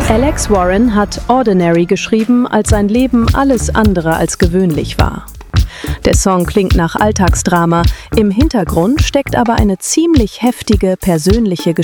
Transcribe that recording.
Alex Warren hat Ordinary geschrieben, als sein Leben alles andere als gewöhnlich war. Der Song klingt nach Alltagsdrama, im Hintergrund steckt aber eine ziemlich heftige persönliche